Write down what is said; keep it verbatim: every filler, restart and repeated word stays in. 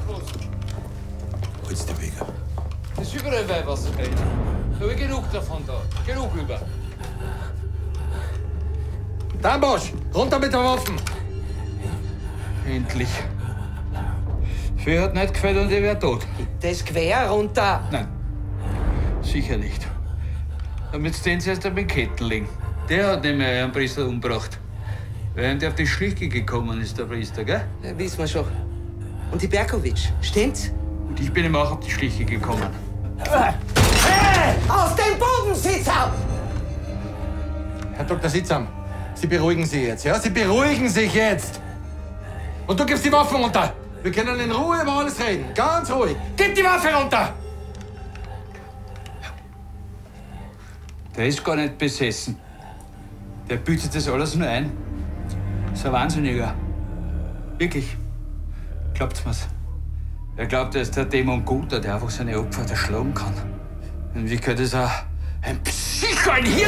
los. Hol's der Weger. Das ist überall Weihwasserfeld. Da habe ich genug davon da. Genug über. Dambosch, runter mit der Waffen! Endlich. Viel hat nicht gefällt und ich wär tot. Das Gewehr runter. Nein, sicher nicht. Damit stehen sie erst einmal Kettel legen. Der hat nämlich einen Priester umgebracht. Weil der auf die Schliche gekommen ist, der Priester, gell? Ja, wissen wir schon. Und die Berkowitsch, stimmt's? Und ich bin ihm auch auf die Schliche gekommen. Hey! Auf den Boden, Sitzer! Herr Doktor Sitzam, Sie beruhigen sich jetzt, ja? Sie beruhigen sich jetzt! Und du gibst die Waffe runter! Wir können in Ruhe über alles reden. Ganz ruhig. Gib die Waffe runter! Der ist gar nicht besessen. Der bietet das alles nur ein. So ein Wahnsinniger. Wirklich. Glaubt's mir's? Er glaubt, er ist der Dämon Guter, der einfach seine Opfer erschlagen kann. In Wirklichkeit ist er ein Psycho, ein Hirn.